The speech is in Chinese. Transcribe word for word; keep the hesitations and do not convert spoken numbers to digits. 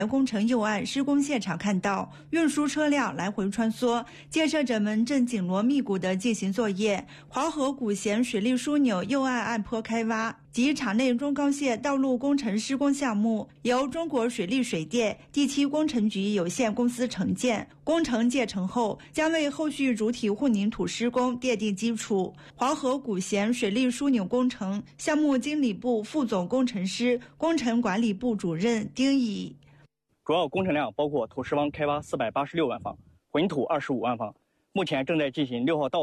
工程右岸施工现场看到，运输车辆来回穿梭，建设者们正紧锣密鼓地进行作业。黄河古贤水利枢纽右岸岸坡开挖及场内中高线道路工程施工项目由中国水利水电第七工程局有限公司承建，工程建成后将为后续主体混凝土施工奠定基础。黄河古贤水利枢纽工程项目经理部副总工程师、工程管理部主任丁乙。 主要工程量包括土石方开挖四百八十六万方，混凝土二十五万方，目前正在进行六号道